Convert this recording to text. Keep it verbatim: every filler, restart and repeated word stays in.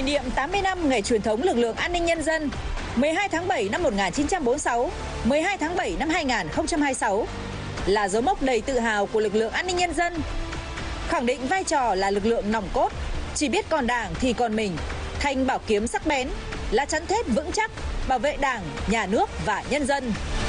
niệm tám mươi năm ngày truyền thống lực lượng an ninh nhân dân mười hai tháng bảy năm một nghìn chín trăm bốn mươi sáu, mười hai tháng bảy năm hai nghìn không trăm hai mươi sáu là dấu mốc đầy tự hào của lực lượng an ninh nhân dân, khẳng định vai trò là lực lượng nòng cốt, chỉ biết còn Đảng thì còn mình, thanh bảo kiếm sắc bén, là chắn thép vững chắc bảo vệ Đảng, nhà nước và nhân dân.